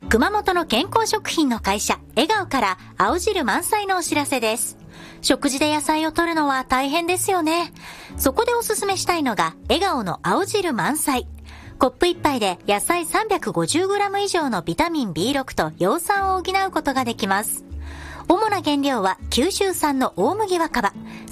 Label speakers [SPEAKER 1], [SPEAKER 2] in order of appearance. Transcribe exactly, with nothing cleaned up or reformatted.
[SPEAKER 1] 熊本の健康食品の会社笑顔から青汁満載のお知らせです。食事で野菜を摂るのは大変ですよね。そこでおすすめしたいのが笑顔の青汁満載。コップ一杯で野菜 さんびゃくごじゅうグラム 以上のビタミン ビーろく と葉酸を補うことができます。主な原料は九州産の大麦若葉。